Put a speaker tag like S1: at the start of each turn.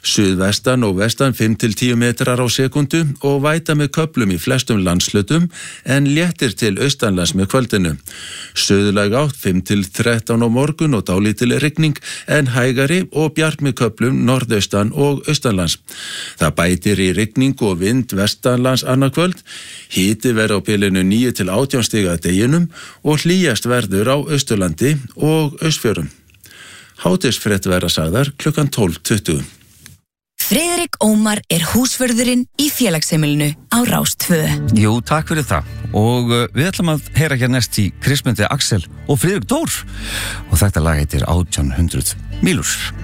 S1: Suðvestan og vestan 5-10 metrar á sekundu og væta með köflum í flestum landshlutum en léttir til austanlands með kvöldinu. Suðlæg átt 5-13 á morgun og dálítil rigning en hægari og bjart með köflum norðaustan og austanlands. Það bætir í rigning og vind vestanlands annað kvöld. Hiti verður á bilinu 9-18 stig að deginum og hlýjast verður á Austurlandi og Austfjörðum. Hádegisfréttir verða sagðar klukkan 12:20.
S2: Friðrik Ómar húsvörðurinn í félagsheimilinu á Rás 2.
S3: Jú, takk fyrir það. Og við ætlum að heyra hér næst í Kristmundi Axel og Friðrik Dór. Og þetta lag heitir 1800 mílur.